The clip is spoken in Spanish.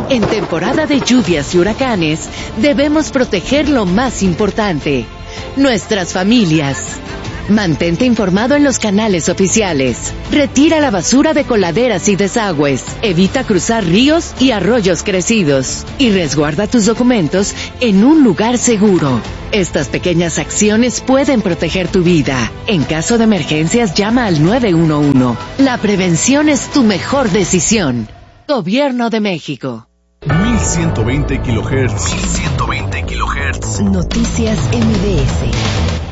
En temporada de lluvias y huracanes, debemos proteger lo más importante, nuestras familias. Mantente informado en los canales oficiales. Retira la basura de coladeras y desagües. Evita cruzar ríos y arroyos crecidos. Y resguarda tus documentos en un lugar seguro. Estas pequeñas acciones pueden proteger tu vida. En caso de emergencias, llama al 911. La prevención es tu mejor decisión. Gobierno de México. 1120 kHz. 1120 kHz. Noticias MBS.